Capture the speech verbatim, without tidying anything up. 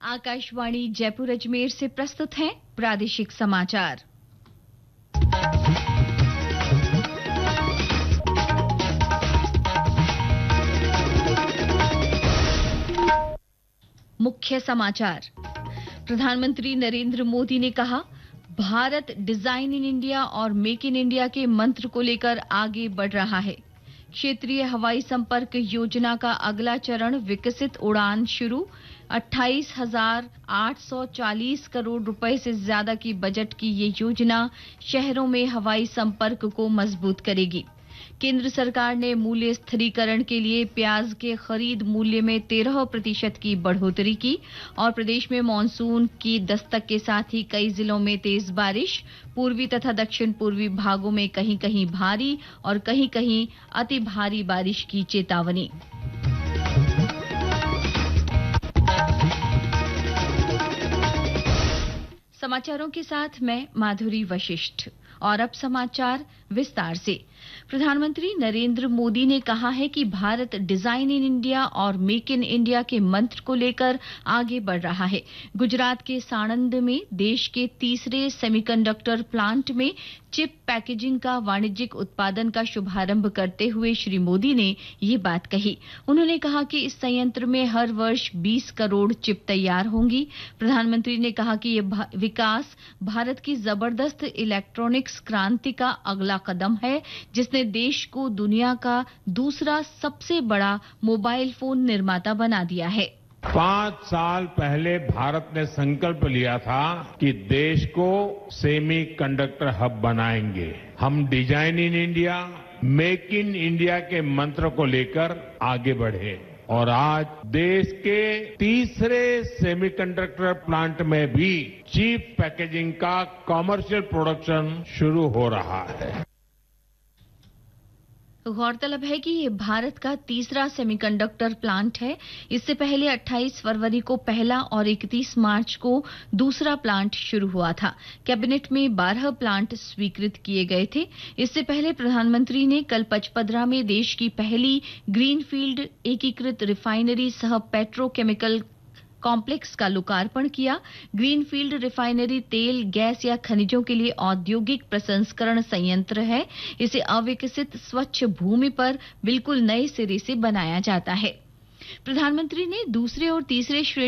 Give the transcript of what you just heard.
आकाशवाणी जयपुर अजमेर से प्रस्तुत हैं प्रादेशिक समाचार। मुख्य समाचार। प्रधानमंत्री नरेंद्र मोदी ने कहा, भारत डिजाइन इन इंडिया और मेक इन इंडिया के मंत्र को लेकर आगे बढ़ रहा है। क्षेत्रीय हवाई संपर्क योजना का अगला चरण विकसित उड़ान शुरू। अट्ठाईस हजार आठ सौ चालीस करोड़ रुपए से ज्यादा की बजट की ये योजना शहरों में हवाई संपर्क को मजबूत करेगी। केंद्र सरकार ने मूल्य स्थिरीकरण के लिए प्याज के खरीद मूल्य में तेरह प्रतिशत की बढ़ोतरी की और प्रदेश में मानसून की दस्तक के साथ ही कई जिलों में तेज बारिश। पूर्वी तथा दक्षिण पूर्वी भागों में कहीं कहीं भारी और कहीं कहीं अति भारी बारिश की चेतावनी। समाचारों के साथ मैं माधुरी वशिष्ठ। और अब समाचार विस्तार से। प्रधानमंत्री नरेंद्र मोदी ने कहा है कि भारत डिजाइन इन इंडिया और मेक इन इंडिया के मंत्र को लेकर आगे बढ़ रहा है। गुजरात के साणंद में देश के तीसरे सेमीकंडक्टर प्लांट में चिप पैकेजिंग का वाणिज्यिक उत्पादन का शुभारंभ करते हुए श्री मोदी ने ये बात कही। उन्होंने कहा कि इस संयंत्र में हर वर्ष बीस करोड़ चिप तैयार होंगी। प्रधानमंत्री ने कहा कि ये विकास भारत की जबरदस्त इलेक्ट्रॉनिक्स क्रांति का अगला कदम है, जिसने देश को दुनिया का दूसरा सबसे बड़ा मोबाइल फोन निर्माता बना दिया है। पांच साल पहले भारत ने संकल्प लिया था कि देश को सेमी कंडक्टर हब बनाएंगे। हम design in India, make in India के मंत्र को लेकर आगे बढ़े और आज देश के तीसरे सेमीकंडक्टर प्लांट में भी चिप पैकेजिंग का कमर्शियल प्रोडक्शन शुरू हो रहा है। गौरतलब है कि ये भारत का तीसरा सेमीकंडक्टर प्लांट है। इससे पहले अट्ठाईस फरवरी को पहला और इकतीस मार्च को दूसरा प्लांट शुरू हुआ था। कैबिनेट में बारह प्लांट स्वीकृत किए गए थे। इससे पहले प्रधानमंत्री ने कल पचपदरा में देश की पहली ग्रीनफील्ड एकीकृत रिफाइनरी सह पेट्रोकेमिकल कॉम्प्लेक्स का लोकार्पण किया। ग्रीनफील्ड रिफाइनरी तेल, गैस या खनिजों के लिए औद्योगिक प्रसंस्करण संयंत्र है। इसे अविकसित स्वच्छ भूमि पर बिल्कुल नए सिरे से बनाया जाता है। प्रधानमंत्री ने दूसरे और तीसरे श्रेणी